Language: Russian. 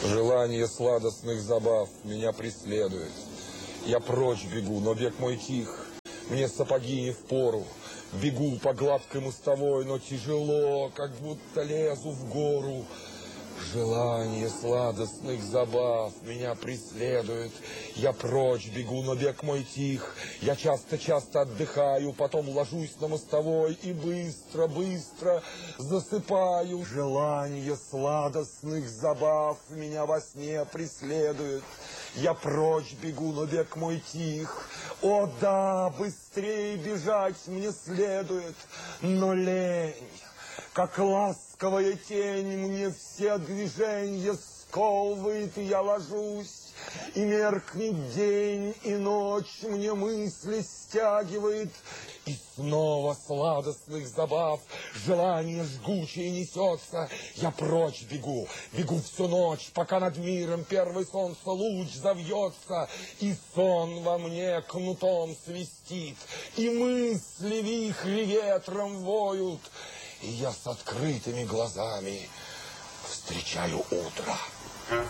Желание сладостных забав меня преследует. Я прочь бегу, но бег мой тих, мне сапоги не впору. Бегу по гладкой мостовой, но тяжело, как будто лезу в гору. Желание сладостных забав меня преследует. Я прочь бегу, но бег мой тих. Я часто-часто отдыхаю, потом ложусь на мостовой и быстро-быстро засыпаю. Желание сладостных забав меня во сне преследует. Я прочь бегу, но бег мой тих. О да, быстрее бежать мне следует, но лень. Как ласковая тень мне все движения сковывает, и я ложусь, и меркнет день, и ночь мне мысли стягивает. И снова сладостных забав желание жгучее несется. Я прочь бегу, бегу всю ночь, пока над миром первый солнца луч завьется. И сон во мне кнутом свистит, и мысли вихри ветром воют. И я с открытыми глазами встречаю утро.